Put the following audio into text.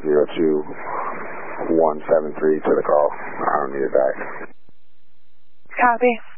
502-173 to the call. I don't need it back. Copy.